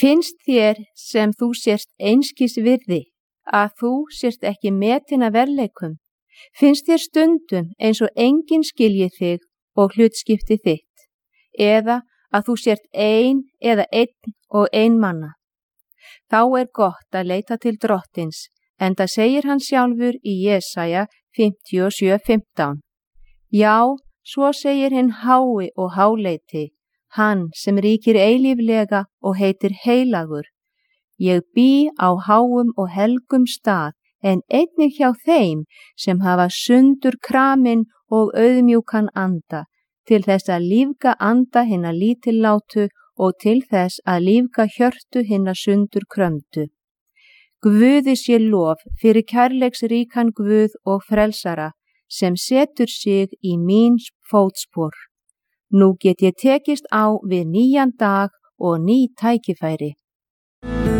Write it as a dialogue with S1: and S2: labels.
S1: Finnst þér sem þú sért einskis virði, að þú sért ekki metin af verðleikum? Finnst þér stundum eins og enginn skilji þig og hlutskipti þitt, eða að þú sért ein eða einn og einmana? Þá gott að leita til Drottins, enda segir hann sjálfur í Jesaja 57:15. Já, svo segir hinn hái og háleiti, hann sem ríkir eilíflega og heitir heilagur. Ég bý á háum og helgum stað, en einnig hjá þeim sem hafa sundur kramin og auðmjúkan anda, til þess að lífga anda hinna lítillátu og til þess að lífga hjörtu hinna sundur krömdu. Guði sé lof fyrir kærleiksríkan Guð og frelsara, sem setur sig í mín fótspor. Nú get ég tekist á við nýjan dag og ný tækifæri.